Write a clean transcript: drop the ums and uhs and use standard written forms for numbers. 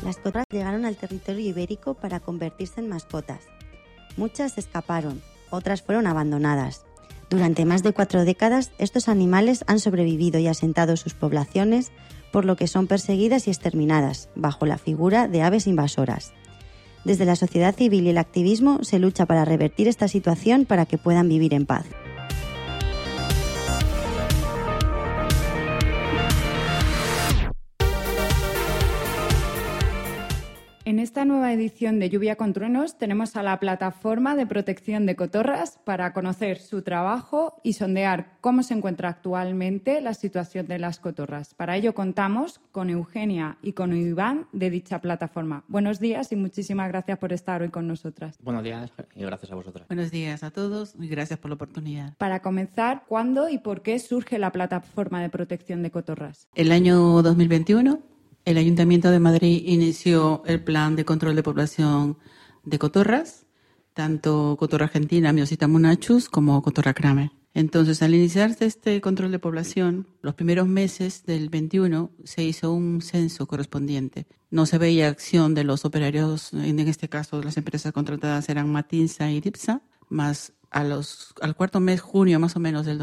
Las cotorras llegaron al territorio ibérico para convertirse en mascotas. Muchas escaparon, otras fueron abandonadas. Durante más de 4 décadas, estos animales han sobrevivido y asentado sus poblaciones, por lo que son perseguidas y exterminadas, bajo la figura de aves invasoras. Desde la sociedad civil y el activismo se lucha para revertir esta situación para que puedan vivir en paz. En esta nueva edición de Lluvia con Truenos tenemos a la Plataforma de Protección de Cotorras para conocer su trabajo y sondear cómo se encuentra actualmente la situación de las cotorras. Para ello contamos con Eugenia y con Iván de dicha plataforma. Buenos días y muchísimas gracias por estar hoy con nosotras. Buenos días y gracias a vosotras. Buenos días a todos y gracias por la oportunidad. Para comenzar, ¿cuándo y por qué surge la Plataforma de Protección de Cotorras? El año 2021, el Ayuntamiento de Madrid inició el plan de control de población de cotorras, tanto cotorra argentina, Miosita monachus, como cotorra Kramer. Entonces, al iniciarse este control de población, los primeros meses del 21 se hizo un censo correspondiente. No se veía acción de los operarios, en este caso las empresas contratadas eran Matinsa y Dipsa, más al cuarto mes, junio más o menos del